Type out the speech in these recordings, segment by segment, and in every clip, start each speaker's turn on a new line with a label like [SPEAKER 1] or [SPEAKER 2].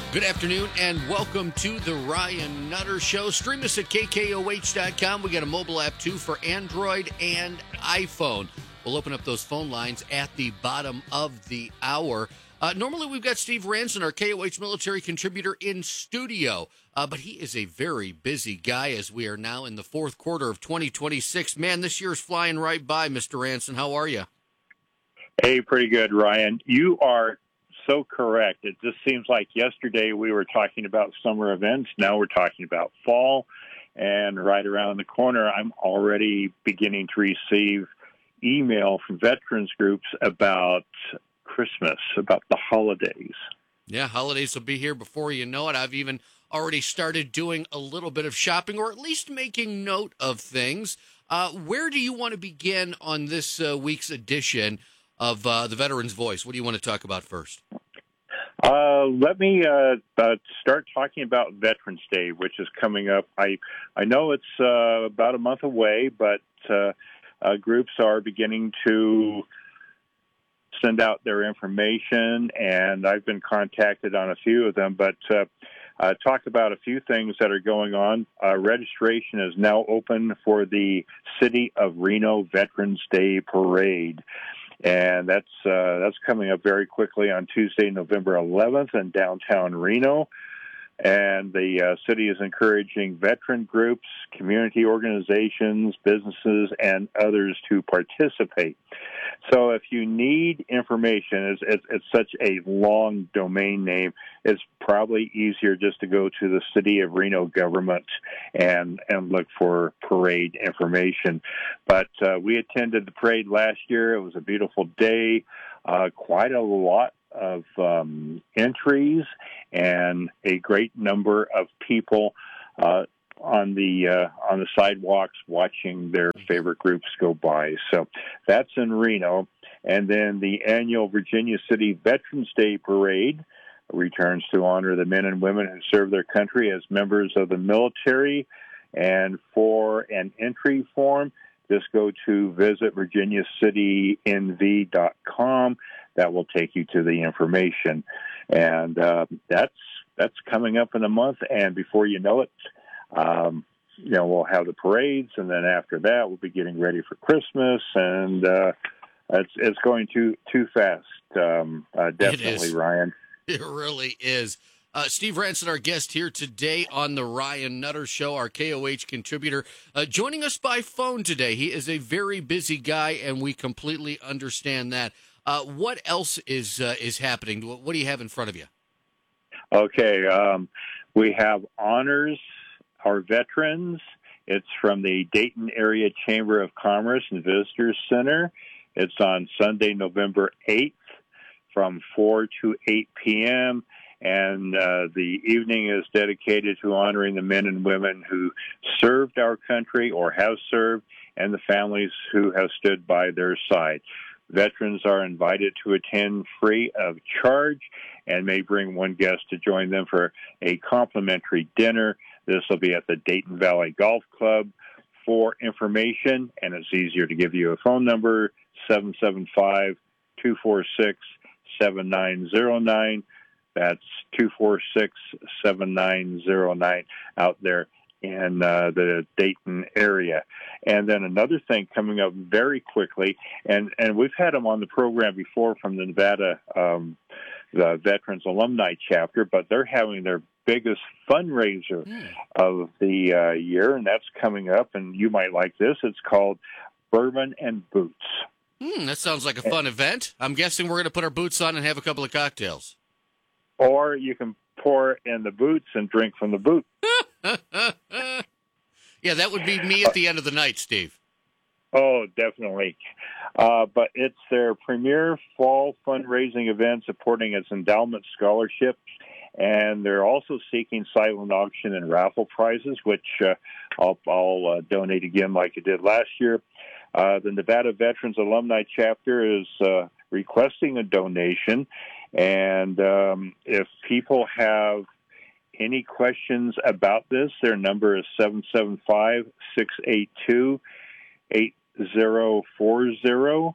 [SPEAKER 1] Good afternoon and welcome to the Ryan Nutter Show. Stream us at KKOH.com. We got a mobile app too for Android and iPhone. We'll open up those phone lines at the bottom of the hour. Normally we've got Steve Ranson, our KOH military contributor, in studio. But he is a very busy guy as we are now in the fourth quarter of 2026. Man, this year's flying right by, Mr. Ranson. How are you?
[SPEAKER 2] Hey, pretty good, Ryan. You are so correct. It just seems like yesterday we were talking about summer events. Now we're talking about fall. And right around the corner, I'm already beginning to receive email from veterans groups about Christmas, about the holidays.
[SPEAKER 1] Yeah, holidays will be here before you know it. I've even already started doing a little bit of shopping, or at least making note of things. Where do you want to begin on this week's edition of the Veterans Voice? What do you want to talk about first?
[SPEAKER 2] Let me start talking about Veterans Day, which is coming up. I know it's about a month away, but groups are beginning to send out their information, and I've been contacted on a few of them, but talk about a few things that are going on. Registration is now open for the City of Reno Veterans Day Parade. And that's coming up very quickly on Tuesday, November 11th in downtown Reno. And the city is encouraging veteran groups, community organizations, businesses, and others to participate. So if you need information, it's such a long domain name, it's probably easier just to go to the City of Reno government and look for parade information. But we attended the parade last year. It was a beautiful day, quite a lot of entries and a great number of people on the sidewalks watching their favorite groups go by. So that's in Reno. And then the annual Virginia City Veterans Day Parade returns to honor the men and women who serve their country as members of the military. And for an entry form, just go to visit virginiacitynv.com. That will take you to the information. And that's coming up in a month. And before you know it, we'll have the parades. And then after that, we'll be getting ready for Christmas. And it's going too fast, definitely, Ryan.
[SPEAKER 1] It really is. Steve Ranson, our guest here today on the Ryan Nutter Show, our KOH contributor, joining us by phone today. He is a very busy guy, and we completely understand that. What else is happening? What do you have in front of you?
[SPEAKER 2] Okay, we have Honors Our Veterans. It's from the Dayton Area Chamber of Commerce and Visitors Center. It's on Sunday, November 8th from 4 to 8 p.m., and the evening is dedicated to honoring the men and women who served our country or have served, and the families who have stood by their side. Veterans are invited to attend free of charge and may bring one guest to join them for a complimentary dinner. This will be at the Dayton Valley Golf Club. For information, and it's easier to give you a phone number, 775-246-7909. That's 246-7909 out there in the Dayton area. And then another thing coming up very quickly, and we've had them on the program before from the Nevada the Veterans Alumni Chapter, but they're having their biggest fundraiser of the year, and that's coming up, and you might like this. It's called Bourbon and Boots.
[SPEAKER 1] That sounds like a fun event. I'm guessing we're going to put our boots on and have a couple of cocktails.
[SPEAKER 2] Or you can pour in the boots and drink from the boot.
[SPEAKER 1] Yeah, that would be me at the end of the night, Steve.
[SPEAKER 2] Oh, definitely. But it's their premier fall fundraising event supporting its endowment scholarships. And they're also seeking silent auction and raffle prizes, which I'll donate again like I did last year. The Nevada Veterans Alumni Chapter is requesting a donation. And if people have any questions about this, their number is 775-682-8040.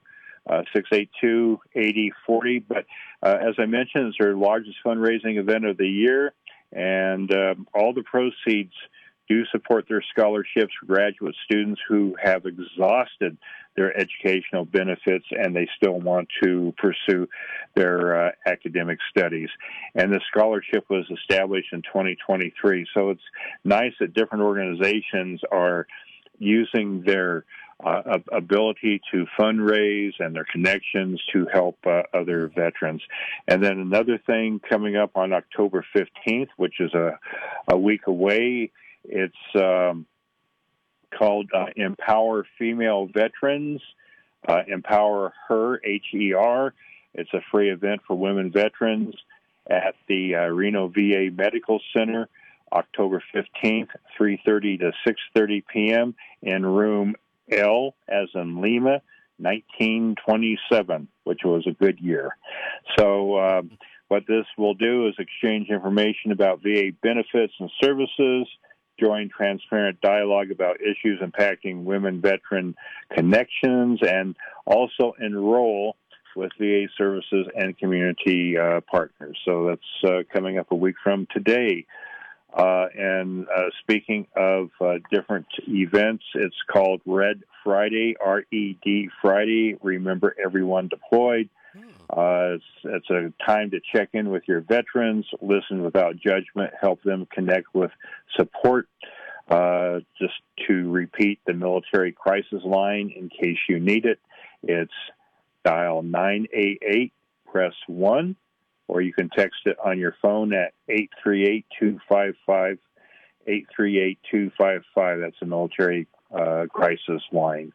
[SPEAKER 2] 682-8040. But as I mentioned, it's our largest fundraising event of the year, and all the proceeds do support their scholarships for graduate students who have exhausted their educational benefits and they still want to pursue their academic studies. And the scholarship was established in 2023. So it's nice that different organizations are using their ability to fundraise and their connections to help other veterans. And then another thing coming up on October 15th, which is a week away, it's called Empower Female Veterans, Empower Her, H-E-R. It's a free event for women veterans at the Reno VA Medical Center, October 15th, 3:30 to 6:30 p.m. in room L, as in Lima, 1927, which was a good year. So what this will do is exchange information about VA benefits and services, join transparent dialogue about issues impacting women veteran connections, and also enroll with VA services and community partners. So that's coming up a week from today. And speaking of different events, it's called Red Friday, R-E-D Friday, Remember Everyone Deployed. It's a time to check in with your veterans, listen without judgment, help them connect with support. Just to repeat the military crisis line in case you need it, it's dial 988, press 1, or you can text it on your phone at 838-255, 838-255. That's a military crisis line.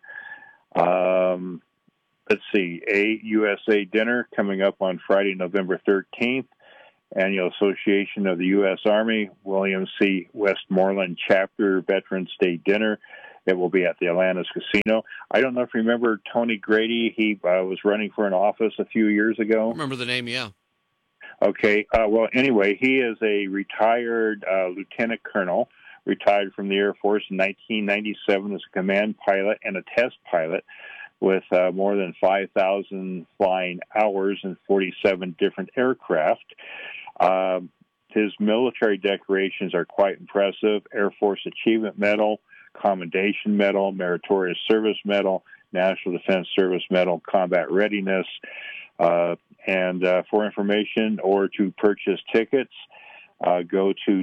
[SPEAKER 2] Let's see, AUSA dinner coming up on Friday, November 13th. Annual Association of the U.S. Army, William C. Westmoreland Chapter Veterans Day Dinner. It will be at the Atlantis Casino. I don't know if you remember Tony Grady. He was running for an office a few years ago.
[SPEAKER 1] I remember the name, yeah.
[SPEAKER 2] Okay. Well, anyway, he is a retired lieutenant colonel, retired from the Air Force in 1997 as a command pilot and a test pilot with more than 5,000 flying hours and 47 different aircraft. His military decorations are quite impressive: Air Force Achievement Medal, Commendation Medal, Meritorious Service Medal, National Defense Service Medal, Combat Readiness. And for information or to purchase tickets, go to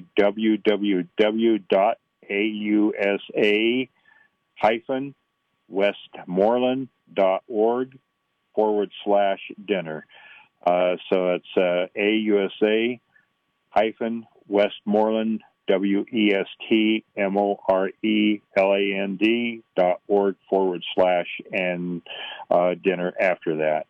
[SPEAKER 2] www.ausa-westmoreland.org/dinner. So it's AUSA-Westmoreland, WESTMORELAND.org/and dinner after that.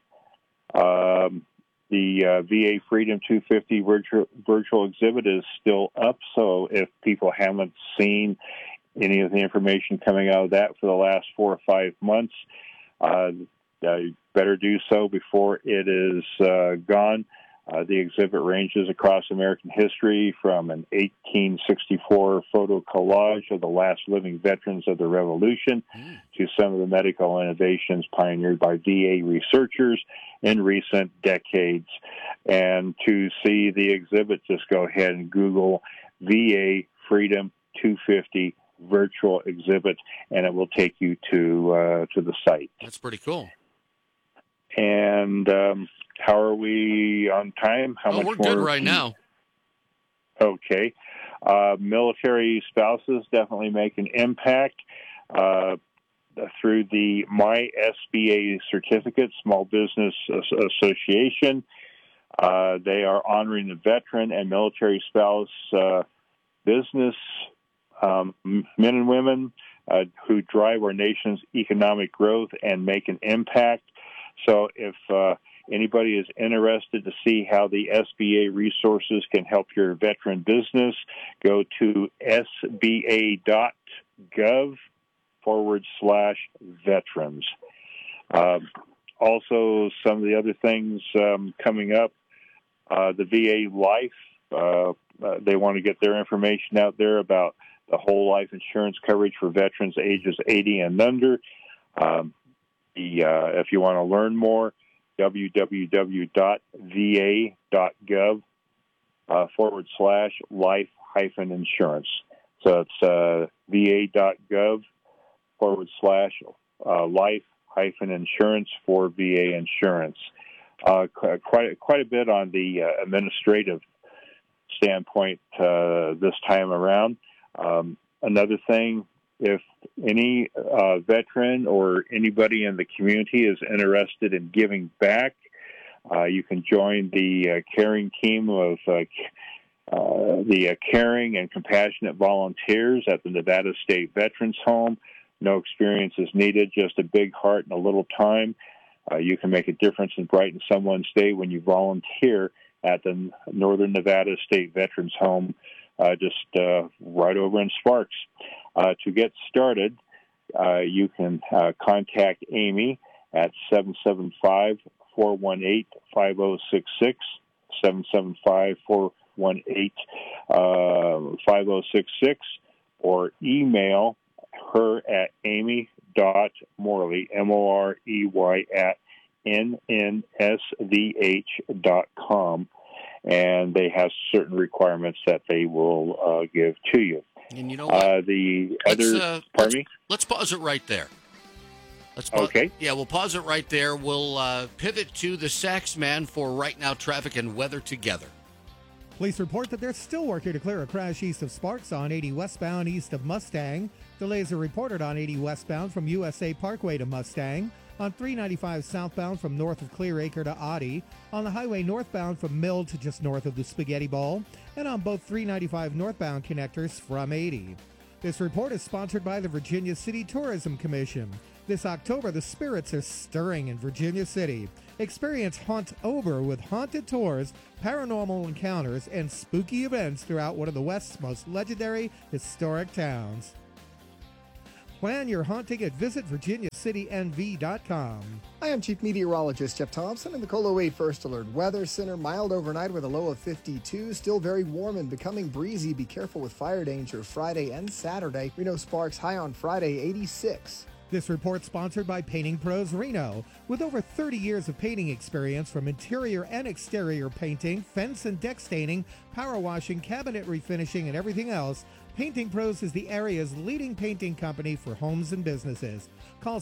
[SPEAKER 2] The VA Freedom 250 virtual exhibit is still up, so if people haven't seen any of the information coming out of that for the last 4 or 5 months, you better do so before it is gone. The exhibit ranges across American history from an 1864 photo collage of the last living veterans of the Revolution to some of the medical innovations pioneered by VA researchers in recent decades. And to see the exhibit, just go ahead and Google VA Freedom 250 virtual exhibit, and it will take you to the site.
[SPEAKER 1] That's pretty cool.
[SPEAKER 2] And how are we on time?
[SPEAKER 1] We're good right now.
[SPEAKER 2] Okay. Military spouses definitely make an impact through the My SBA certificate, Small Business Association. They are honoring the veteran and military spouse business men and women who drive our nation's economic growth and make an impact. So if anybody is interested to see how the SBA resources can help your veteran business, go to sba.gov/veterans. Also, some of the other things coming up, the VA Life, they want to get their information out there about the whole life insurance coverage for veterans ages 80 and under. If you want to learn more, www.va.gov/life-insurance. So it's va.gov/life-insurance for VA insurance. Quite a bit on the administrative standpoint this time around. Another thing, if any veteran or anybody in the community is interested in giving back, you can join the caring team of the caring and compassionate volunteers at the Nevada State Veterans Home. No experience is needed, just a big heart and a little time. You can make a difference and brighten someone's day when you volunteer at the Northern Nevada State Veterans Home, just right over in Sparks. To get started, you can contact Amy at 775-418-5066, 775-418-5066, or email her at amy.morley, M-O-R-E-Y, at nnsvh.com, and they have certain requirements that they will give to you.
[SPEAKER 1] And you know what?
[SPEAKER 2] Let's
[SPEAKER 1] pause it right there.
[SPEAKER 2] Okay.
[SPEAKER 1] Yeah, we'll pause it right there. We'll pivot to the Sax Man for Right Now Traffic and Weather Together.
[SPEAKER 3] Police report that they're still working to clear a crash east of Sparks on 80 westbound east of Mustang. Delays are reported on 80 westbound from USA Parkway to Mustang, on 395 southbound from north of Clearacre to Oddie, on the highway northbound from Mill to just north of the Spaghetti Bowl, and on both 395 northbound connectors from 80. This report is sponsored by the Virginia City Tourism Commission. This October, the spirits are stirring in Virginia City. Experience Haunt-ober with haunted tours, paranormal encounters, and spooky events throughout one of the West's most legendary historic towns. Plan your haunting at visitvirginiacitynv.com.
[SPEAKER 4] I am Chief Meteorologist Jeff Thompson in the KOLO 8 First Alert Weather Center. Mild overnight with a low of 52. Still very warm and becoming breezy. Be careful with fire danger Friday and Saturday. Reno Sparks high on Friday, 86.
[SPEAKER 3] This report sponsored by Painting Pros Reno. With over 30 years of painting experience from interior and exterior painting, fence and deck staining, power washing, cabinet refinishing, and everything else, Painting Pros is the area's leading painting company for homes and businesses. Call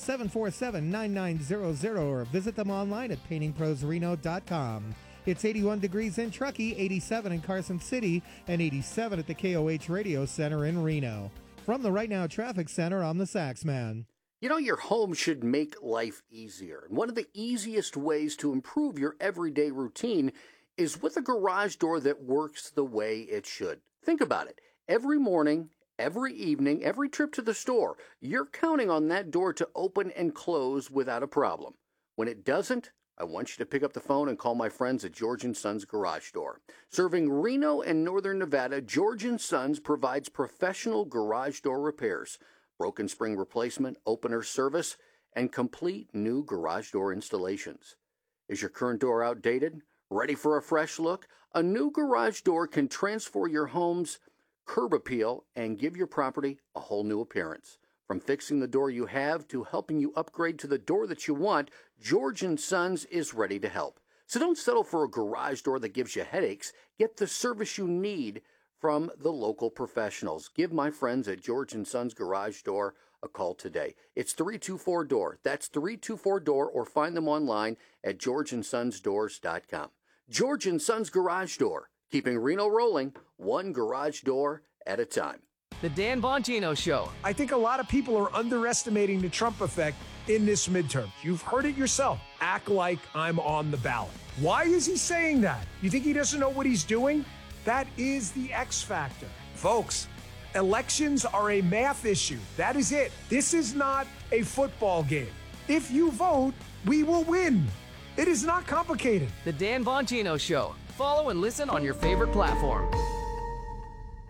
[SPEAKER 3] 747-9900 or visit them online at paintingprosreno.com. It's 81 degrees in Truckee, 87 in Carson City, and 87 at the KOH Radio Center in Reno. From the Right Now Traffic Center, I'm the Sax Man.
[SPEAKER 1] You know, your home should make life easier. And one of the easiest ways to improve your everyday routine is with a garage door that works the way it should. Think about it. Every morning, every evening, every trip to the store, you're counting on that door to open and close without a problem. When it doesn't, I want you to pick up the phone and call my friends at George & Sons Garage Door. Serving Reno and Northern Nevada, George & Sons provides professional garage door repairs, broken spring replacement, opener service, and complete new garage door installations. Is your current door outdated? Ready for a fresh look? A new garage door can transform your home's curb appeal and give your property a whole new appearance. From fixing the door you have to helping you upgrade to the door that you want, George & Sons is ready to help. So don't settle for a garage door that gives you headaches. Get the service you need from the local professionals. Give my friends at George & Sons Garage Door a call today. It's 324-DOOR. That's 324-DOOR, or find them online at georgeandsonsdoors.com. George & Sons Garage Door, keeping Reno rolling, one garage door at a time.
[SPEAKER 5] The Dan Bongino Show.
[SPEAKER 6] I think a lot of people are underestimating the Trump effect in this midterm. You've heard it yourself. Act like I'm on the ballot. Why is he saying that? You think he doesn't know what he's doing? That is the X factor. Folks, elections are a math issue. That is it. This is not a football game. If you vote, we will win. It is not complicated.
[SPEAKER 5] The Dan Bongino Show. Follow and listen on your favorite platform.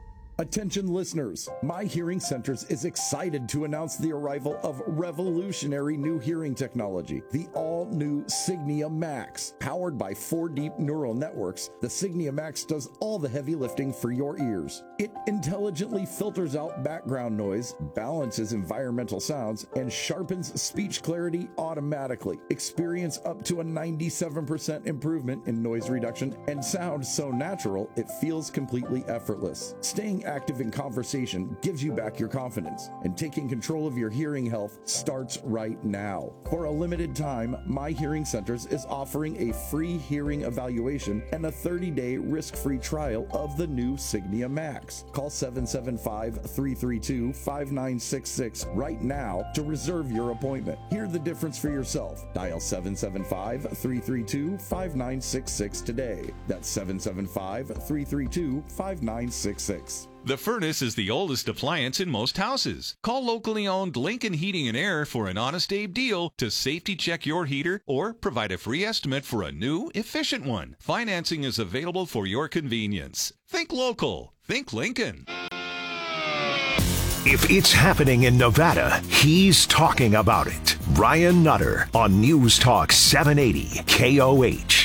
[SPEAKER 7] Attention listeners, My Hearing Centers is excited to announce the arrival of revolutionary new hearing technology, the all-new Signia Max. Powered by 4 deep neural networks, the Signia Max does all the heavy lifting for your ears. It intelligently filters out background noise, balances environmental sounds, and sharpens speech clarity automatically. Experience up to a 97% improvement in noise reduction and sound so natural it feels completely effortless. Staying active in conversation gives you back your confidence, and taking control of your hearing health starts right now. For a limited time, My Hearing Centers is offering a free hearing evaluation and a 30-day risk-free trial of the new Signia Max. Call 775-332-5966 right now to reserve your appointment. Hear the difference for yourself. Dial 775-332-5966 today. That's 775-332-5966.
[SPEAKER 8] The furnace is the oldest appliance in most houses. Call locally owned Lincoln Heating and Air for an Honest Abe deal to safety check your heater or provide a free estimate for a new, efficient one. Financing is available for your convenience. Think local. Think Lincoln.
[SPEAKER 9] If it's happening in Nevada, he's talking about it. Ryan Nutter on News Talk 780 KOH.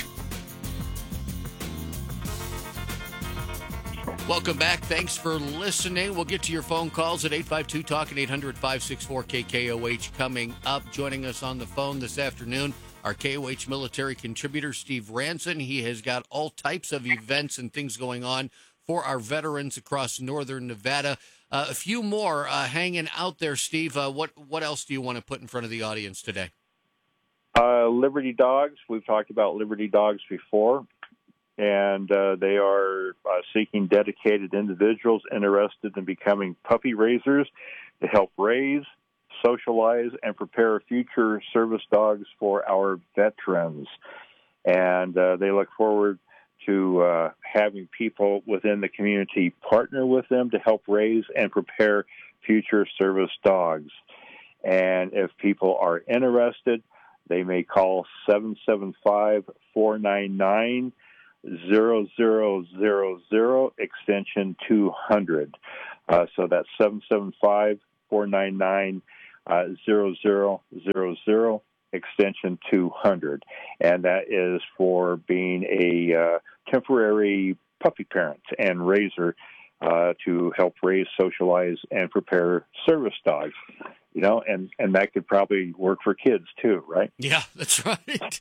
[SPEAKER 1] Welcome back. Thanks for listening. We'll get to your phone calls at 852-TALK and 800-564-KKOH coming up. Joining us on the phone this afternoon, our KOH military contributor, Steve Ranson. He has got all types of events and things going on for our veterans across northern Nevada. A few more hanging out there, Steve. What else do you want to put in front of the audience today?
[SPEAKER 2] Liberty Dogs. We've talked about Liberty Dogs before. And they are seeking dedicated individuals interested in becoming puppy raisers to help raise, socialize, and prepare future service dogs for our veterans. And they look forward to having people within the community partner with them to help raise and prepare future service dogs. And if people are interested, they may call 775-499 0000 extension 200. So that's 775-499 0000 extension 200. And that is for being a temporary puppy parent and raiser to help raise, socialize, and prepare service dogs. You know, and that could probably work for kids too, right?
[SPEAKER 1] Yeah, that's right.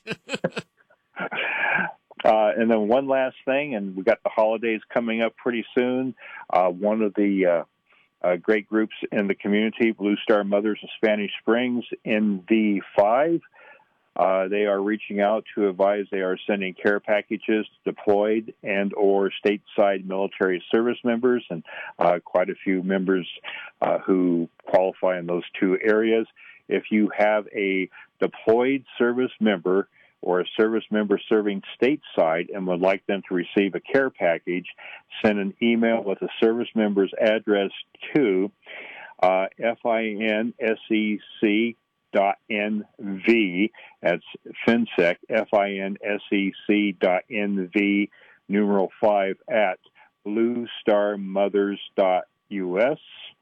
[SPEAKER 2] And then one last thing, and we got the holidays coming up pretty soon. One of the great groups in the community, Blue Star Mothers of Spanish Springs, NV5, they are reaching out to advise they are sending care packages to deployed and or stateside military service members, and quite a few members who qualify in those two areas. If you have a deployed service member or a service member serving stateside and would like them to receive a care package, send an email with the service member's address to finsec.nv, that's FinSec, finsec.nv, numeral 5 at bluestarmothers.us.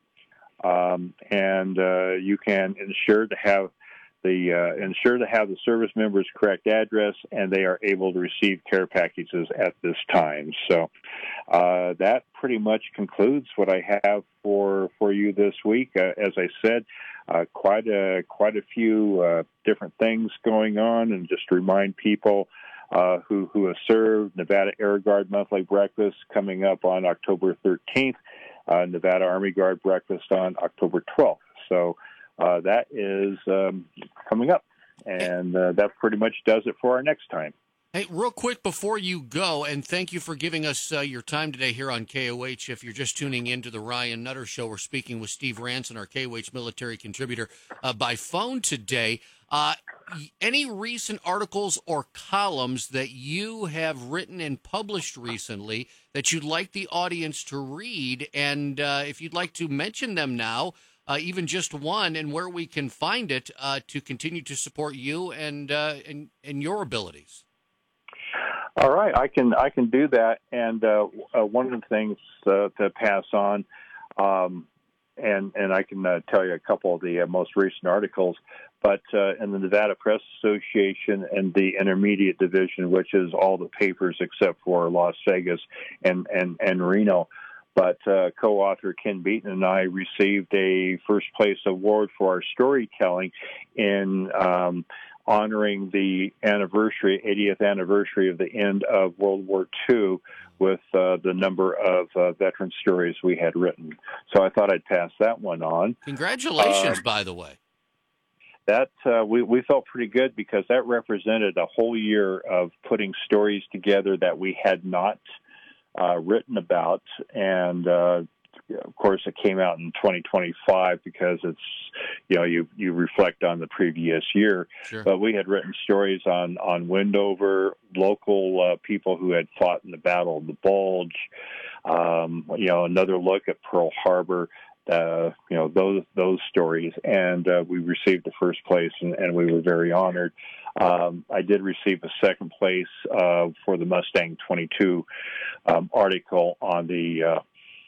[SPEAKER 2] And you can ensure to have the service member's correct address, and they are able to receive care packages at this time. So that pretty much concludes what I have for you this week. As I said, quite a few different things going on, and just to remind people who have served, Nevada Air Guard Monthly Breakfast coming up on October 13th, Nevada Army Guard Breakfast on October 12th. So that is coming up, and that pretty much does it for our next time.
[SPEAKER 1] Hey, real quick before you go, and thank you for giving us your time today here on KOH. If you're just tuning into the Ryan Nutter Show, we're speaking with Steve Ranson, our KOH military contributor, by phone today. Any recent articles or columns that you have written and published recently that you'd like the audience to read, and if you'd like to mention them now, even just one, and where we can find it to continue to support you and your abilities?
[SPEAKER 2] All right, I can do that. And one of the things to pass on, and I can tell you a couple of the most recent articles. But in the Nevada Press Association and the Intermediate Division, which is all the papers except for Las Vegas and Reno. But co-author Ken Beaton and I received a first place award for our storytelling in honoring the 80th anniversary of the end of World War II with the number of veteran stories we had written. So I thought I'd pass that one on.
[SPEAKER 1] Congratulations, by the way.
[SPEAKER 2] That we felt pretty good because that represented a whole year of putting stories together that we had not written about, and of course it came out in 2025 because it's you reflect on the previous year.
[SPEAKER 1] Sure.
[SPEAKER 2] But we had written stories on Wendover, local people who had fought in the Battle of the Bulge, another look at Pearl Harbor. Those stories, and we received the first place, and we were very honored. I did receive a second place for the Mustang 22 article on the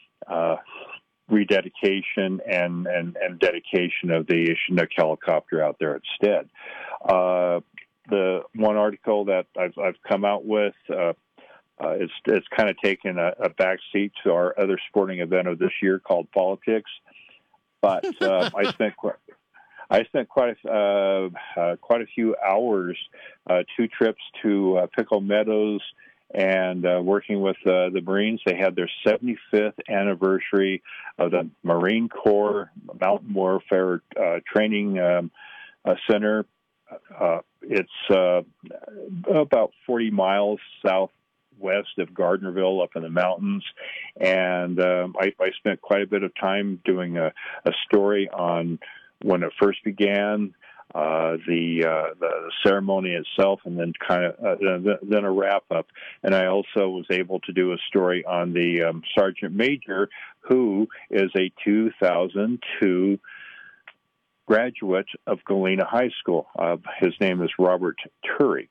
[SPEAKER 2] rededication and dedication of the Chinook helicopter out there at Stead. The one article that I've come out with. It's kind of taken a back seat to our other sporting event of this year called Politics, but I spent quite a few hours, 2 trips to Pickle Meadows, and working with the Marines. They had their 75th anniversary of the Marine Corps Mountain Warfare Training Center. It's about 40 miles southwest of Gardnerville up in the mountains, and I spent quite a bit of time doing a story on when it first began, the ceremony itself, and then then a wrap up. And I also was able to do a story on the Sergeant Major, who is a 2002 graduate of Galena High School. His name is Robert Turek,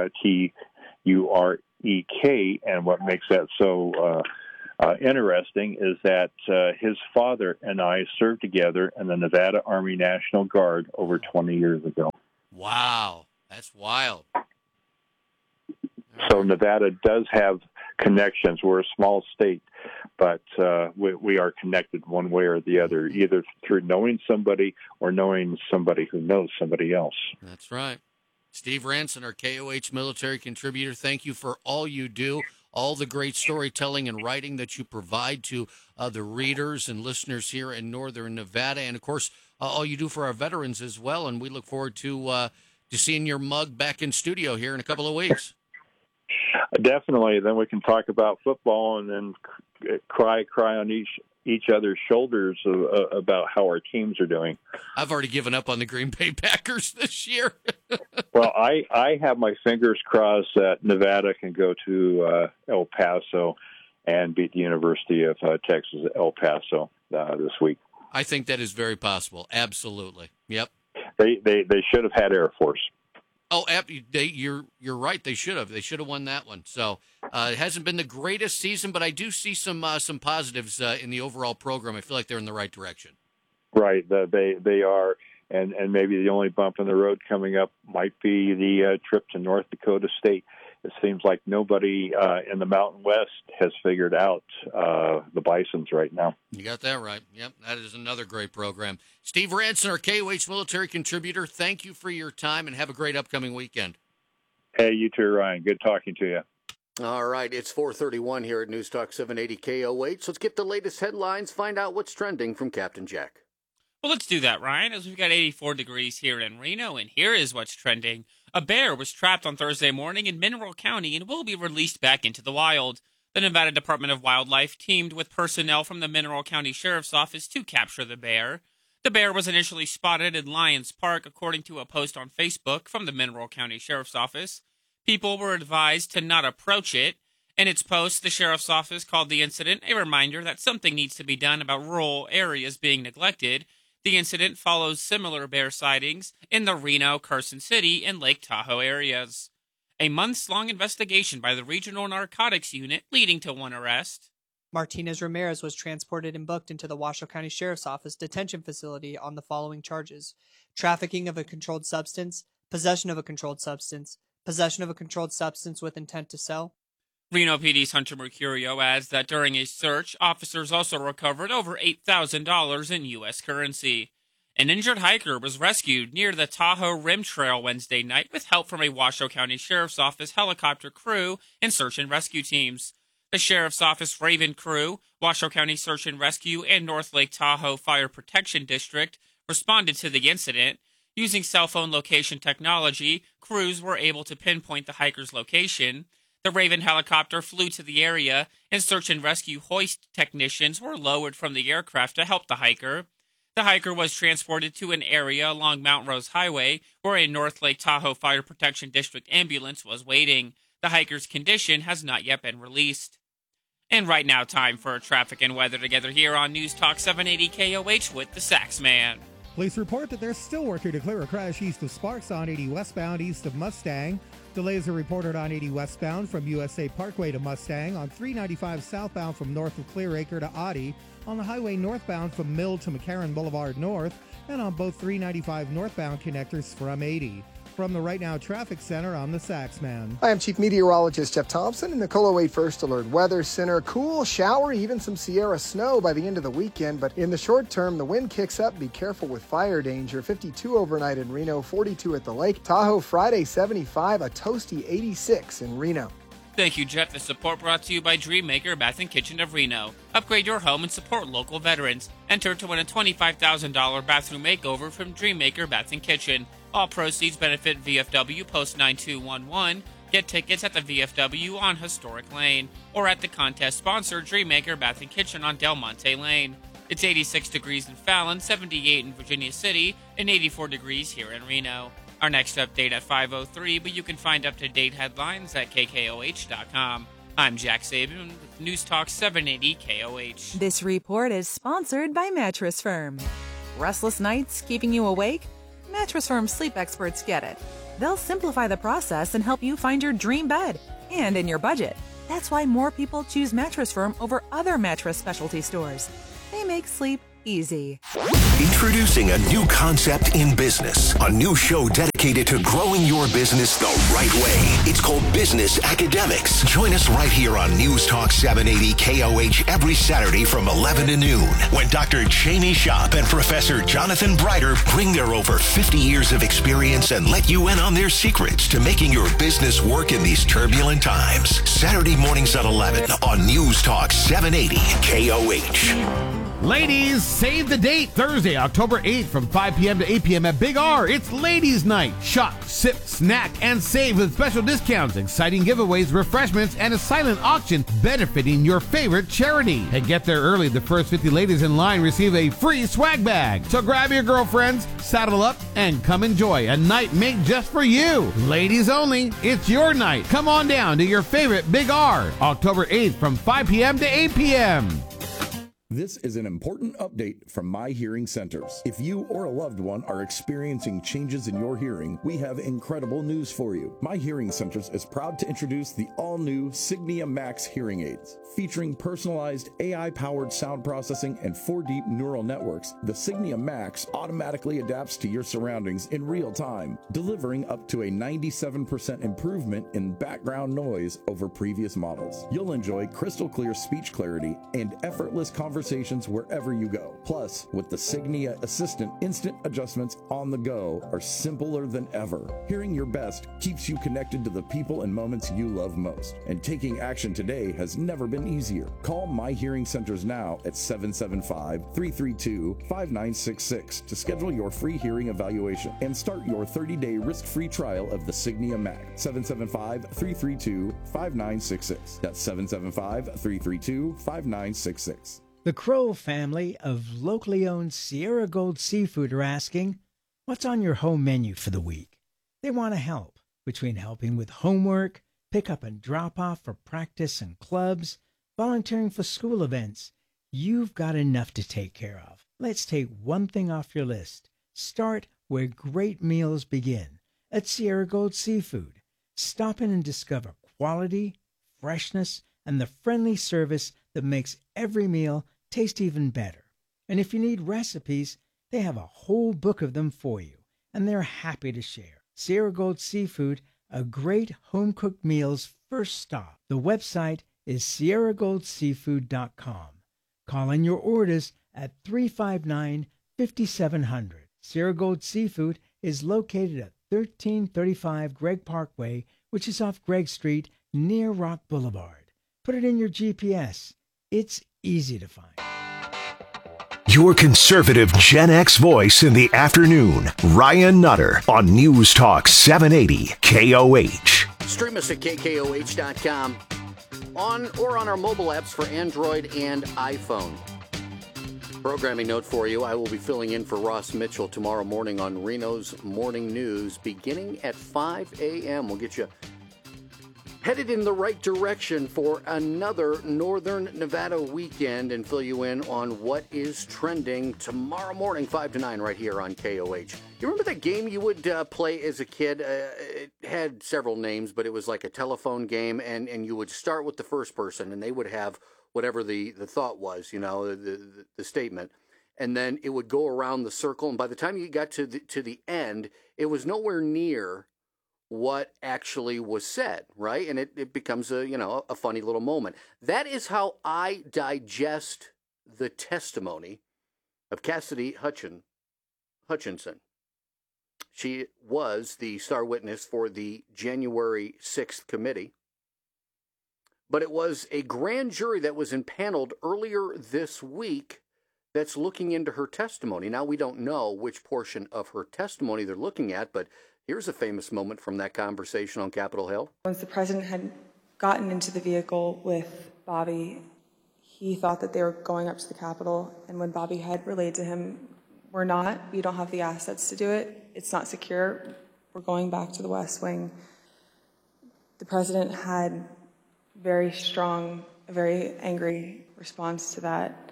[SPEAKER 2] Turek, and what makes that so interesting is that his father and I served together in the Nevada Army National Guard over 20 years ago.
[SPEAKER 1] Wow, that's wild.
[SPEAKER 2] So Nevada does have connections. We're a small state, but we are connected one way or the other, either through knowing somebody or knowing somebody who knows somebody else.
[SPEAKER 1] That's right. Steve Ranson, our KOH military contributor, thank you for all you do, all the great storytelling and writing that you provide to the readers and listeners here in Northern Nevada, and, of course, all you do for our veterans as well. And we look forward to seeing your mug back in studio here in a couple of weeks.
[SPEAKER 2] Definitely. Then we can talk about football and then cry on each other's shoulders about how our teams are doing.
[SPEAKER 1] I've already given up on the Green Bay Packers this year.
[SPEAKER 2] Well, I have my fingers crossed that Nevada can go to El Paso and beat the University of Texas at El Paso this week.
[SPEAKER 1] I think that is very possible. Absolutely. Yep.
[SPEAKER 2] They should have had Air Force.
[SPEAKER 1] Oh, you're right. They should have. They should have won that one. So it hasn't been the greatest season, but I do see some positives in the overall program. I feel like they're in the right direction. Right. They are. And maybe the only bump in the road coming up might be the trip to North Dakota State. It seems like nobody in the Mountain West has figured out the Bisons right now. You got that right. Yep, that is another great program. Steve Ranson, our KOH military contributor, thank you for your time, and have a great upcoming weekend. Hey, you too, Ryan. Good talking to you. All right, it's 4:31 here at News Talk 780 KOH. Let's get the latest headlines, find out what's trending from Captain Jack.
[SPEAKER 10] Well, let's do that, Ryan, as we've got 84 degrees here in Reno, and here is what's trending. A bear was trapped on Thursday morning in Mineral County and will be released back into the wild. The Nevada Department of Wildlife teamed with personnel from the Mineral County Sheriff's Office to capture the bear. The bear was initially spotted in Lyons Park, according to a post on Facebook from the Mineral County Sheriff's Office. People were advised to not approach it. In its post, the Sheriff's Office called the incident a reminder that something needs to be done about rural areas being neglected. The incident follows similar bear sightings in the Reno, Carson City, and Lake Tahoe areas. A months-long investigation by the Regional Narcotics Unit leading to one arrest.
[SPEAKER 11] Martinez Ramirez was transported and booked into the Washoe County Sheriff's Office detention facility on the following charges: trafficking of a controlled substance, possession of a controlled substance, possession of a controlled substance with intent to sell.
[SPEAKER 10] Reno PD's Hunter Mercurio adds that during a search, officers also recovered over $8,000 in U.S. currency. An injured hiker was rescued near the Tahoe Rim Trail Wednesday night with help from a Washoe County Sheriff's Office helicopter crew and search and rescue teams. The Sheriff's Office Raven Crew, Washoe County Search and Rescue, and North Lake Tahoe Fire Protection District responded to the incident. Using cell phone location technology, crews were able to pinpoint the hiker's location. The Raven helicopter flew to the area, and search and rescue hoist technicians were lowered from the aircraft to help the hiker. The hiker was transported to an area along Mount Rose Highway where a North Lake Tahoe Fire Protection District ambulance was waiting. The hiker's condition has not yet been released. And right now, time for traffic and weather together here on News Talk 780 KOH with the Sax Man.
[SPEAKER 3] Police report that they're still working to clear a crash east of Sparks on 80 westbound east of Mustang. Delays are reported on 80 westbound from USA Parkway to Mustang, on 395 southbound from north of Clearacre to Oddie, on the highway northbound from Mill to McCarran Boulevard North, and on both 395 northbound connectors from 80. From the Right Now Traffic Center, I'm the Sax Man.
[SPEAKER 4] Hi, I'm Chief Meteorologist Jeff Thompson in the KOLO 8 First Alert Weather Center. Cool, showery, even some Sierra snow by the end of the weekend, but in the short term, the wind kicks up. Be careful with fire danger. 52 overnight in Reno, 42 at the lake. Tahoe Friday, 75, a toasty 86 in Reno.
[SPEAKER 10] Thank you, Jeff. The support brought to you by Dreammaker Bath and Kitchen of Reno. Upgrade your home and support local veterans. Enter to win a $25,000 bathroom makeover from Dreammaker Bath and Kitchen. All proceeds benefit VFW Post 9211. Get tickets at the VFW on Historic Lane or at the contest sponsor Dreammaker Bath and Kitchen on Del Monte Lane. It's 86 degrees in Fallon, 78 in Virginia City, and 84 degrees here in Reno. Our next update at 5:03, but you can find up-to-date headlines at KKOH.com. I'm Jack Saban with News Talk 780 KOH.
[SPEAKER 12] This report is sponsored by Mattress Firm. Restless nights keeping you awake? Mattress Firm sleep experts get it. They'll simplify the process and help you find your dream bed, and in your budget. That's why more people choose Mattress Firm over other mattress specialty stores. They make sleep easy.
[SPEAKER 9] Introducing a new concept in business, a new show dedicated to growing your business the right way. It's called Business Academics. Join us right here on News Talk 780 KOH every Saturday from 11 to noon when Dr. Jamie Shop and Professor Jonathan Brighter bring their over 50 years of experience and let you in on their secrets to making your business work in these turbulent times. Saturday mornings at 11 on News Talk 780 KOH.
[SPEAKER 13] Ladies, save the date. Thursday, October 8th from 5 p.m. to 8 p.m. at Big R. It's Ladies Night. Shop, sip, snack, and save with special discounts, exciting giveaways, refreshments, and a silent auction benefiting your favorite charity. And get there early. The first 50 ladies in line receive a free swag bag. So grab your girlfriends, saddle up, and come enjoy a night made just for you. Ladies only. It's your night. Come on down to your favorite Big R. October 8th from 5 p.m. to 8 p.m.
[SPEAKER 7] This is an important update from My Hearing Centers. If you or a loved one are experiencing changes in your hearing, we have incredible news for you. My Hearing Centers is proud to introduce the all-new Signia Max hearing aids. Featuring personalized AI-powered sound processing and 4 deep neural networks, the Signia Max automatically adapts to your surroundings in real time, delivering up to a 97% improvement in background noise over previous models. You'll enjoy crystal clear speech clarity and effortless conversations wherever you go. Plus, with the Signia Assistant, instant adjustments on the go are simpler than ever. Hearing your best keeps you connected to the people and moments you love most, and taking action today has never been easier. Call My Hearing Centers now at 775-332-5966 to schedule your free hearing evaluation and start your 30-day risk-free trial of the Signia Max. 775-332-5966. That's 775-332-5966.
[SPEAKER 14] The Crow family of locally owned Sierra Gold Seafood are asking, what's on your home menu for the week? They want to help, between helping with homework, pick up and drop off for practice and clubs, volunteering for school events. You've got enough to take care of. Let's take one thing off your list. Start where great meals begin, at Sierra Gold Seafood. Stop in and discover quality, freshness, and the friendly service that makes every meal taste even better. And if you need recipes, they have a whole book of them for you, and they're happy to share. Sierra Gold Seafood, a great home-cooked meal's first stop. The website is sierragoldseafood.com. Call in your orders at 359-5700. Sierra Gold Seafood is located at 1335 Gregg Parkway, which is off Gregg Street near Rock Boulevard. Put it in your GPS. It's easy to find.
[SPEAKER 9] Your conservative Gen X voice in the afternoon, Ryan Nutter on News Talk 780 KOH.
[SPEAKER 1] Stream us at KKOH.com on our mobile apps for Android and iPhone. Programming note for you, I will be filling in for Ross Mitchell tomorrow morning on Reno's Morning News beginning at 5 a.m. We'll get you headed in the right direction for another Northern Nevada weekend and fill you in on what is trending tomorrow morning, 5 to 9, right here on KOH. You remember that game you would play as a kid? It had several names, but it was like a telephone game, and you would start with the first person, and they would have whatever the thought was, the statement. And then it would go around the circle, and by the time you got to the end, it was nowhere near what actually was said, right? And it becomes a funny little moment. That is how I digest the testimony of Cassidy Hutchinson. She was the star witness for the January 6th committee. But it was a grand jury that was impaneled earlier this week that's looking into her testimony. Now, we don't know which portion of her testimony they're looking at, but here's a famous moment from that conversation on Capitol Hill.
[SPEAKER 15] Once the president had gotten into the vehicle with Bobby, he thought that they were going up to the Capitol, and when Bobby had relayed to him, we don't have the assets to do it, it's not secure, we're going back to the West Wing. The president had very strong, a very angry response to that.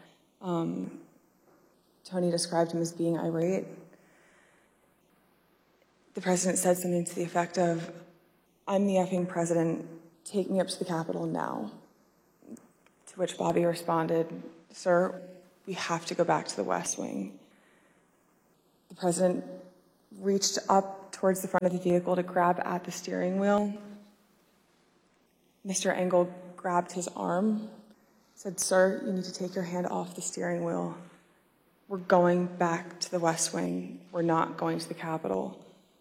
[SPEAKER 15] Tony described him as being irate. The president said something to the effect of, "I'm the effing president, take me up to the Capitol now." To which Bobby responded, "Sir, we have to go back to the West Wing." The president reached up towards the front of the vehicle to grab at the steering wheel. Mr. Engel grabbed his arm, said, "Sir, you need to take your hand off the steering wheel. We're going back to the West Wing. We're not going to the Capitol."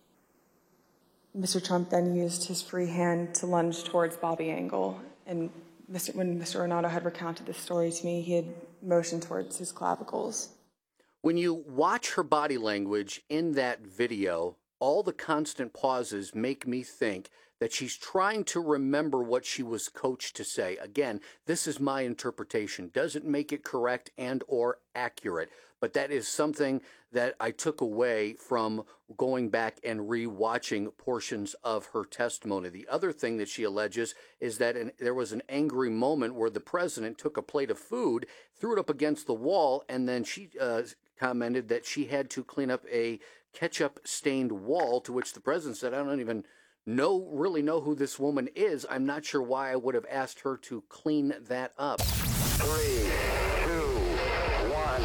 [SPEAKER 15] Mr. Trump then used his free hand to lunge towards Bobby Engel. And when Mr. Renato had recounted this story to me, he had motioned towards his clavicles.
[SPEAKER 1] When you watch her body language in that video, all the constant pauses make me think that she's trying to remember what she was coached to say. Again, this is my interpretation. Doesn't make it correct and or accurate, but that is something that I took away from going back and re-watching portions of her testimony. The other thing that she alleges is that there was an angry moment where the president took a plate of food, threw it up against the wall, and then she commented that she had to clean up a ketchup-stained wall, to which the president said, "I don't even really know who this woman is. I'm not sure why I would have asked her to clean that up."
[SPEAKER 16] 3, 2, 1,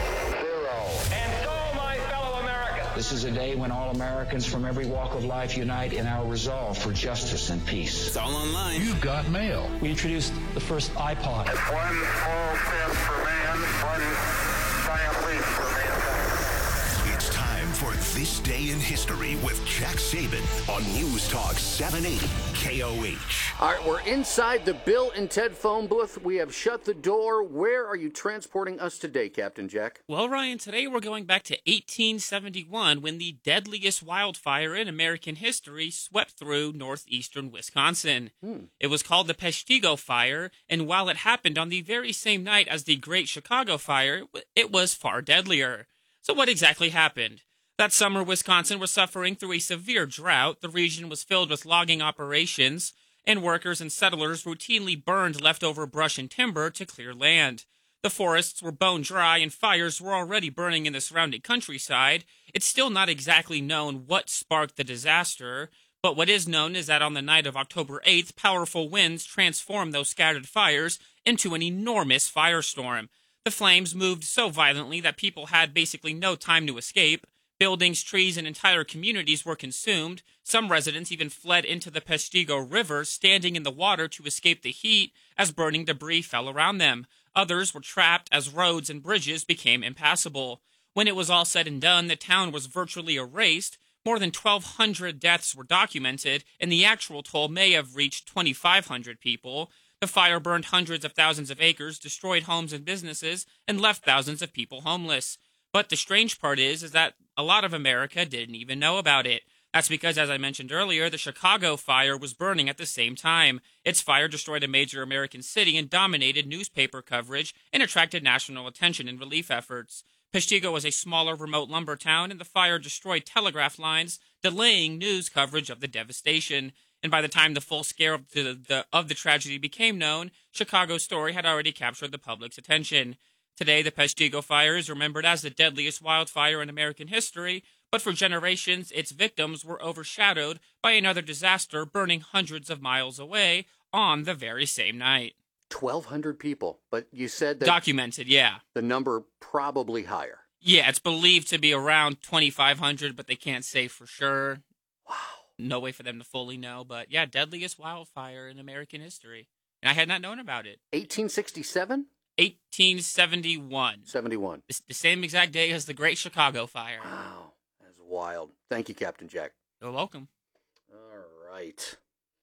[SPEAKER 16] 0. And so, my fellow Americans, this is a day when all Americans from every walk of life unite in our resolve for justice and peace. It's all online. You've got mail.
[SPEAKER 17] We introduced the first iPod.
[SPEAKER 16] One small step for man, one giant leap for mankind. It's time for This Day in History with Jack Saban on News Talk 780 KOH.
[SPEAKER 1] All right, we're inside the Bill and Ted phone booth. We have shut the door. Where are you transporting us today, Captain Jack?
[SPEAKER 10] Well, Ryan, today we're going back to 1871 when the deadliest wildfire in American history swept through northeastern Wisconsin. It was called the Peshtigo Fire, and while it happened on the very same night as the Great Chicago Fire, it was far deadlier. So what exactly happened? That summer, Wisconsin was suffering through a severe drought. The region was filled with logging operations, and workers and settlers routinely burned leftover brush and timber to clear land. The forests were bone dry, and fires were already burning in the surrounding countryside. It's still not exactly known what sparked the disaster, But what is known is that on the night of October 8th, powerful winds transformed those scattered fires into an enormous firestorm. The flames moved so violently that people had basically no time to escape. Buildings, trees, and entire communities were consumed. Some residents even fled into the Peshtigo River, standing in the water to escape the heat as burning debris fell around them. Others were trapped as roads and bridges became impassable. When it was all said and done, the town was virtually erased. More than 1,200 deaths were documented, and the actual toll may have reached 2,500 people. The fire burned hundreds of thousands of acres, destroyed homes and businesses, and left thousands of people homeless. But the strange part is that a lot of America didn't even know about it. That's because, as I mentioned earlier, the Chicago fire was burning at the same time. Its fire destroyed a major American city and dominated newspaper coverage and attracted national attention in relief efforts. Peshtigo was a smaller, remote lumber town, and the fire destroyed telegraph lines, delaying news coverage of the devastation. And by the time the full scale of the tragedy became known, Chicago's story had already captured the public's attention. Today, the Peshtigo fire is remembered as the deadliest wildfire in American history, but for generations, its victims were overshadowed by another disaster burning hundreds of miles away on the very same night.
[SPEAKER 1] 1,200 people, but you said that...
[SPEAKER 10] Documented, yeah.
[SPEAKER 1] The number probably higher.
[SPEAKER 10] Yeah, it's believed to be around 2,500, but they can't say for sure.
[SPEAKER 1] Wow.
[SPEAKER 10] No way for them to fully know, but yeah, deadliest wildfire in American history. And I had not known about it.
[SPEAKER 1] 1867?
[SPEAKER 10] 1871.
[SPEAKER 1] 71.
[SPEAKER 10] The same exact day as the Great Chicago Fire.
[SPEAKER 1] Wow, that's wild. Thank you, Captain Jack.
[SPEAKER 10] You're welcome.
[SPEAKER 1] All right.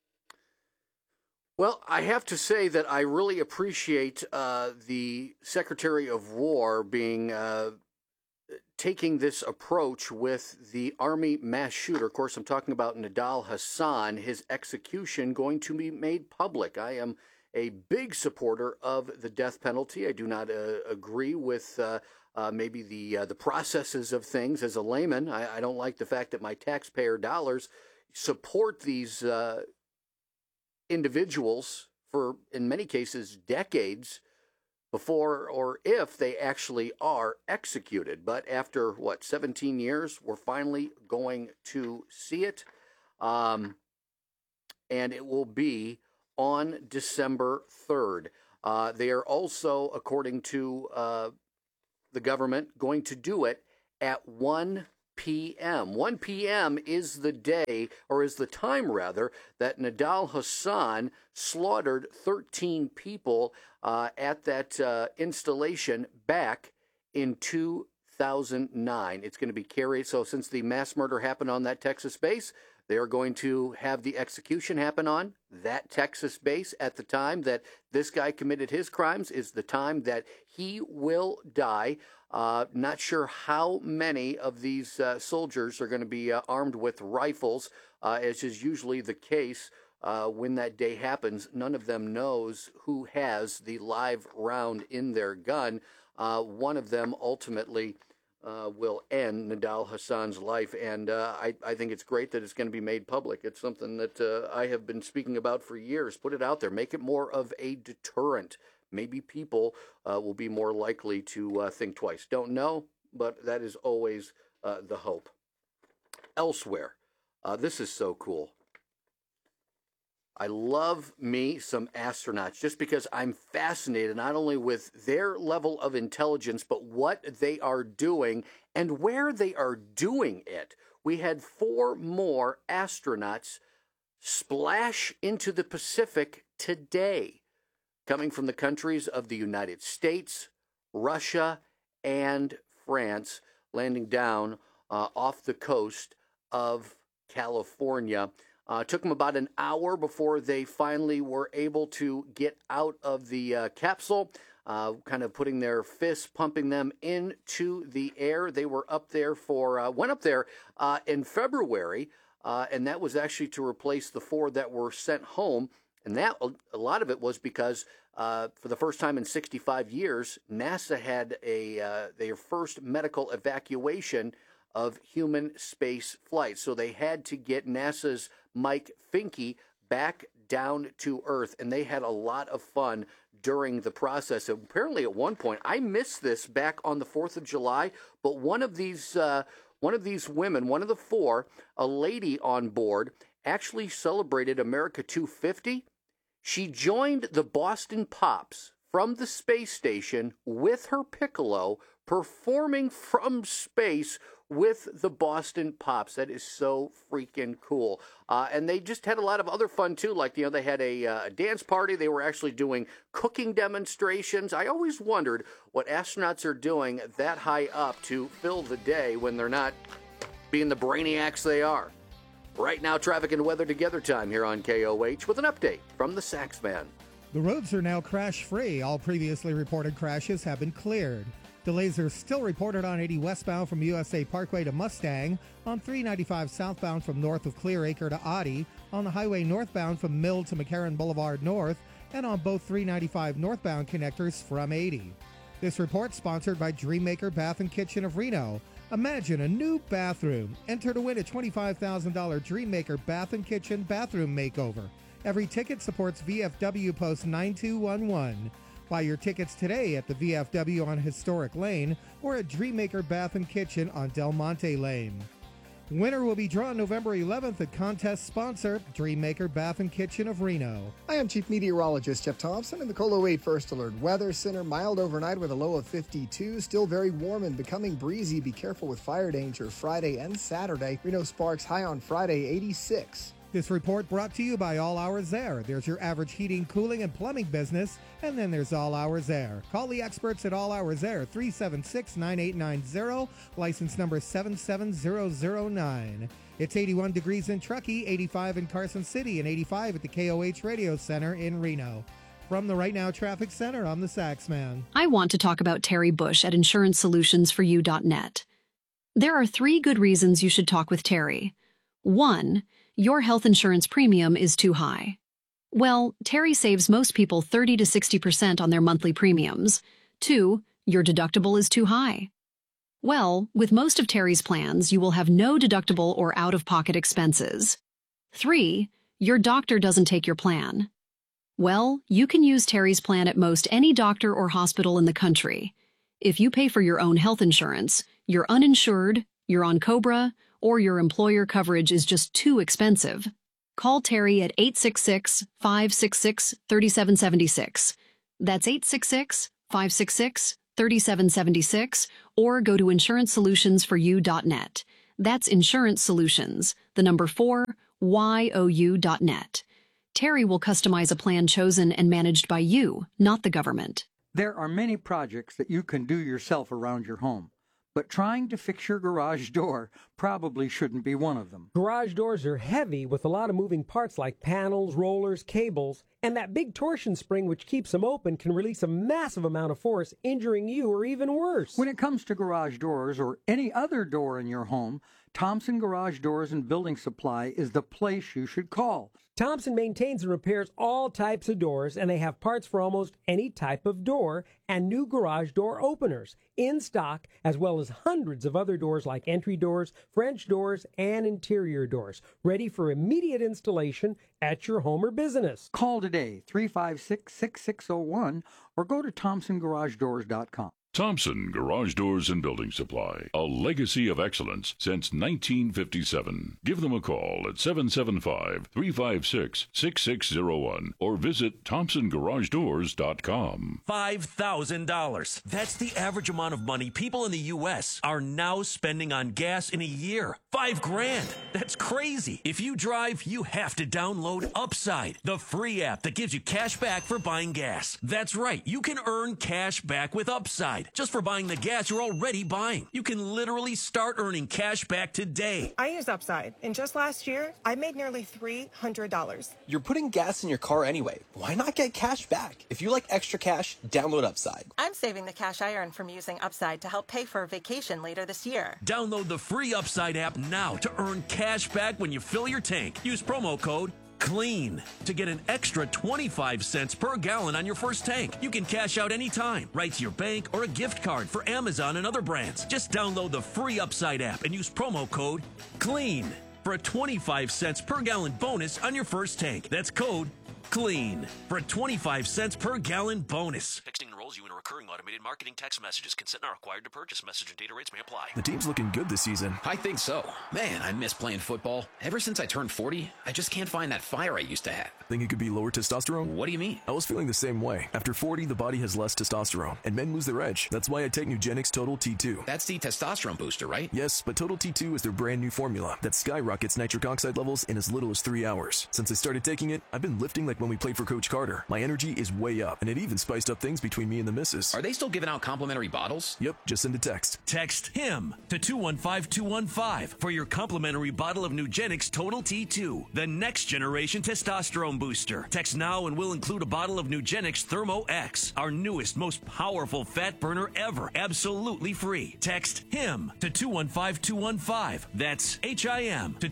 [SPEAKER 1] Well, I have to say that I really appreciate the Secretary of War being taking this approach with the Army mass shooter. Of course, I'm talking about Nidal Hasan, his execution going to be made public. I am a big supporter of the death penalty. I do not agree with maybe the processes of things. As a layman, I don't like the fact that my taxpayer dollars support these individuals for, in many cases, decades before or if they actually are executed. But after, 17 years, we're finally going to see it. And it will be on December 3rd. They are also, according to the government, going to do it at 1 p.m. 1 p.m. is the day, or is the time rather, that Nidal Hasan slaughtered 13 people at that installation back in 2009. It's going to be carried. So since the mass murder happened on that Texas base, they are going to have the execution happen on that Texas base at the time that this guy committed his crimes, is the time that he will die. Not sure how many of these soldiers are going to be armed with rifles, as is usually the case when that day happens. None of them knows who has the live round in their gun. One of them ultimately will end Nidal Hasan's life, and I think it's great that it's going to be made public. It's something that I have been speaking about for years. Put it out there. Make it more of a deterrent. Maybe people will be more likely to think twice. Don't know, but that is always the hope. Elsewhere, this is so cool. I love me some astronauts just because I'm fascinated not only with their level of intelligence, but what they are doing and where they are doing it. We had 4 more astronauts splash into the Pacific today, coming from the countries of the United States, Russia, and France, landing down off the coast of California. Took them about an hour before they finally were able to get out of the capsule, kind of putting their fists, pumping them into the air. They were up there went up there in February, and that was actually to replace the 4 that were sent home. And that, a lot of it was because for the first time in 65 years, NASA had their first medical evacuation of human space flight. So they had to get NASA's Mike Finke back down to Earth, and they had a lot of fun during the process. Apparently at one point, I missed this back on the 4th of July, but one of these women, one of the 4, a lady on board, actually celebrated America 250. She joined the Boston Pops from the space station with her piccolo, performing from space with the Boston Pops. That is so freaking cool. And they just had a lot of other fun, too. Like, they had a dance party. They were actually doing cooking demonstrations. I always wondered what astronauts are doing that high up to fill the day when they're not being the brainiacs they are. Right now, traffic and weather together time here on KOH with an update from the Saxman.
[SPEAKER 3] The roads are now crash-free. All previously reported crashes have been cleared. Delays are still reported on 80 westbound from USA Parkway to Mustang, on 395 southbound from north of Clearacre to Oddie, on the highway northbound from Mill to McCarran Boulevard North, and on both 395 northbound connectors from 80. This report sponsored by Dreammaker Bath & Kitchen of Reno. Imagine a new bathroom. Enter to win a $25,000 Dreammaker Bath & Kitchen bathroom makeover. Every ticket supports VFW Post 9211. Buy your tickets today at the VFW on Historic Lane or at Dreammaker Bath & Kitchen on Del Monte Lane. Winner will be drawn November 11th at contest sponsor, Dreammaker Bath & Kitchen of Reno.
[SPEAKER 4] I am Chief Meteorologist Jeff Thompson in the KOLO 8 First Alert Weather Center. Mild overnight with a low of 52. Still very warm and becoming breezy. Be careful with fire danger Friday and Saturday. Reno Sparks high on Friday, 86.
[SPEAKER 3] This report brought to you by All Hours Air. There's your average heating, cooling, and plumbing business, and then there's All Hours Air. Call the experts at All Hours Air, 376-9890, license number 77009. It's 81 degrees in Truckee, 85 in Carson City, and 85 at the KOH Radio Center in Reno. From the Right Now Traffic Center, I'm the Saxman.
[SPEAKER 18] I want to talk about Terry Bush at InsuranceSolutionsForYou.net. There are 3 good reasons you should talk with Terry. 1, your health insurance premium is too high. Well, Terry saves most people 30 to 60% on their monthly premiums. 2, your deductible is too high. Well, with most of Terry's plans, you will have no deductible or out-of-pocket expenses. 3, your doctor doesn't take your plan. Well, you can use Terry's plan at most any doctor or hospital in the country. If you pay for your own health insurance, you're uninsured, you're on COBRA, or your employer coverage is just too expensive. Call Terry at 866-566-3776. That's 866-566-3776, or go to InsuranceSolutionsForYou.net. That's Insurance Solutions, the number 4, YOU.net. Terry will customize a plan chosen and managed by you, not the government.
[SPEAKER 19] There are many projects that you can do yourself around your home. But trying to fix your garage door probably shouldn't be one of them.
[SPEAKER 20] Garage doors are heavy with a lot of moving parts like panels, rollers, cables, and that big torsion spring which keeps them open can release a massive amount of force, injuring you or even worse.
[SPEAKER 19] When it comes to garage doors or any other door in your home, Thompson Garage Doors and Building Supply is the place you should call.
[SPEAKER 20] Thompson maintains and repairs all types of doors, and they have parts for almost any type of door and new garage door openers in stock, as well as hundreds of other doors like entry doors, French doors, and interior doors, ready for immediate installation at your home or business.
[SPEAKER 19] Call today, 356-6601, or go to ThompsonGarageDoors.com.
[SPEAKER 21] Thompson Garage Doors and Building Supply, a legacy of excellence since 1957. Give them a call at 775-356-6601 or visit ThompsonGarageDoors.com.
[SPEAKER 22] $5,000. That's the average amount of money people in the U.S. are now spending on gas in a year. $5,000. That's crazy. If you drive, you have to download Upside, the free app that gives you cash back for buying gas. That's right. You can earn cash back with Upside. Just for buying the gas you're already buying. You can literally start earning cash back today.
[SPEAKER 23] I use Upside, and just last year, I made nearly $300.
[SPEAKER 24] You're putting gas in your car anyway. Why not get cash back? If you like extra cash, download Upside.
[SPEAKER 25] I'm saving the cash I earn from using Upside to help pay for a vacation later this year.
[SPEAKER 22] Download the free Upside app now to earn cash back when you fill your tank. Use promo code CLEAN to get an extra 25 cents per gallon on your first tank. You can cash out anytime, right to your bank or a gift card for Amazon and other brands. Just download the free Upside app and use promo code CLEAN for a 25 cents per gallon bonus on your first tank. That's code clean for a 25 cents per gallon bonus.
[SPEAKER 2] Texting enrolls you in a recurring automated marketing text messages. Consent not required to purchase. Message and data rates may apply.
[SPEAKER 5] The team's looking good this season.
[SPEAKER 6] I think so. Man, I miss playing football. Ever since I turned 40, I just can't find that fire I used to have.
[SPEAKER 5] Think it could be lower testosterone?
[SPEAKER 6] What do you mean?
[SPEAKER 5] I was feeling the same way. After 40, the body has less testosterone, and men lose their edge. That's why I take Nugenix Total T2.
[SPEAKER 6] That's the testosterone booster, right?
[SPEAKER 5] Yes, but Total T2 is their brand new formula that skyrockets nitric oxide levels in as little as 3 hours. Since I started taking it, I've been lifting like when we played for Coach Carter. My energy is way up, and it even spiced up things between me and the missus.
[SPEAKER 6] Are they still giving out complimentary bottles?
[SPEAKER 5] Yep, just send a text.
[SPEAKER 22] Text HIM to 215-215 for your complimentary bottle of Nugenix Total T2, the next generation testosterone booster. Text now and we'll include a bottle of Nugenix Thermo X, our newest, most powerful fat burner ever, absolutely free. Text HIM to 215-215. That's HIM to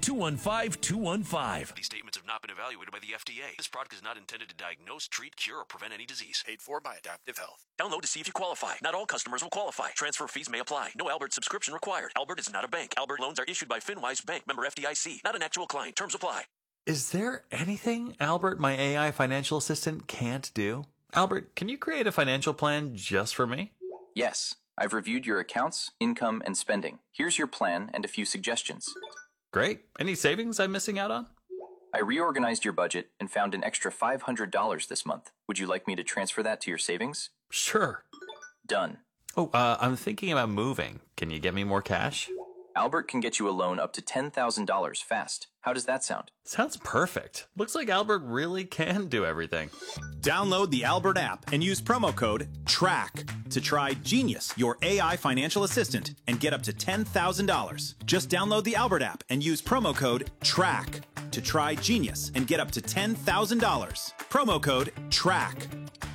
[SPEAKER 22] 215-215.
[SPEAKER 2] These statements have not been evaluated by the FDA. This product is not intended to diagnose, treat, cure, or prevent any disease. Paid for by Adaptive Health.
[SPEAKER 22] Download to see if you qualify. Not all customers will qualify. Transfer fees may apply. No Albert subscription required. Albert is not a bank. Albert loans are issued by FinWise Bank, member FDIC. Not an actual client. Terms apply.
[SPEAKER 8] Is there anything Albert, my AI financial assistant, can't do? Albert, can you create a financial plan just for me?
[SPEAKER 11] Yes. I've reviewed your accounts, income, and spending. Here's your plan and a few suggestions.
[SPEAKER 8] Great. Any savings I'm missing out on?
[SPEAKER 11] I reorganized your budget and found an extra $500 this month. Would you like me to transfer that to your savings?
[SPEAKER 8] Sure.
[SPEAKER 11] Done.
[SPEAKER 8] Oh, I'm thinking about moving. Can you get me more cash?
[SPEAKER 11] Albert can get you a loan up to $10,000 fast. How does that sound?
[SPEAKER 8] Sounds perfect. Looks like Albert really can do everything.
[SPEAKER 26] Download the Albert app and use promo code TRACK to try Genius, your AI financial assistant, and get up to $10,000. Just download the Albert app and use promo code TRACK to try Genius and get up to $10,000. Promo code TRACK.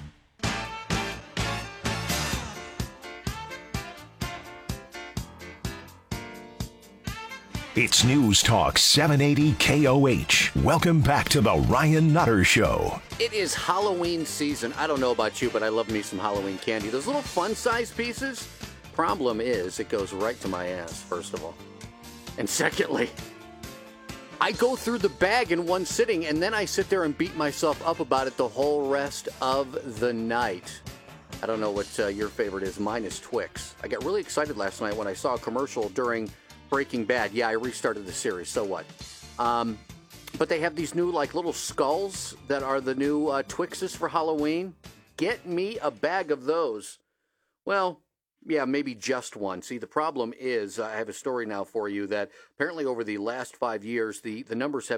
[SPEAKER 9] It's News Talk 780 KOH. Welcome back to the Ryan Nutter Show.
[SPEAKER 1] It is Halloween season. I don't know about you, but I love me some Halloween candy. Those little fun-sized pieces, problem is it goes right to my ass, first of all. And secondly, I go through the bag in one sitting, and then I sit there and beat myself up about it the whole rest of the night. I don't know what your favorite is. Mine is Twix. I got really excited last night when I saw a commercial during Breaking Bad. Yeah, I restarted the series, so what? But they have these new, like, little skulls that are the new Twixes for Halloween. Get me a bag of those. Well, yeah, maybe just one. See, the problem is, I have a story now for you that apparently over the last 5 years, the numbers have